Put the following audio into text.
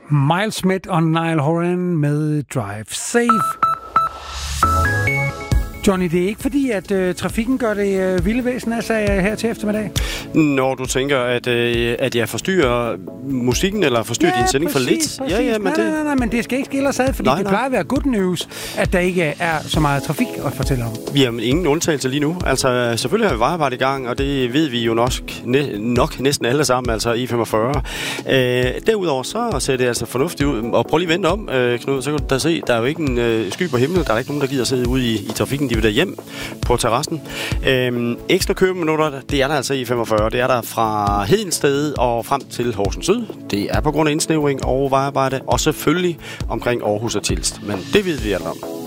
Miles Smith og Niall Horan med Drive Safe. Johnny, det er ikke fordi, at trafikken gør det vilde væsen af sig her til eftermiddag? Når du tænker, at jeg forstyrrer musikken, eller forstyrrer din sending for lidt? Præcis. Ja, men nej, men det skal ikke skille os ad, fordi det plejer at være good news, at der ikke er så meget trafik at fortælle om. Vi har ingen undtagelse lige nu. Altså, selvfølgelig har vi vejarbejde i gang, og det ved vi jo nok næsten alle sammen, altså E45. Derudover så ser det altså fornuftigt ud. Og prøv lige at vente om, Knud, så kan du da se, der er jo ikke en sky på himlen. Der er ikke nogen, der gider sidde ude i trafikken. De vil der hjem på terrassen. Ekstra købeminutter, det er der altså i 45. Det er der fra Hedensted og frem til Horsens Syd. Det er på grund af indsnævring og vejarbejde, og selvfølgelig omkring Aarhus og Tilst. Men det ved vi alt om.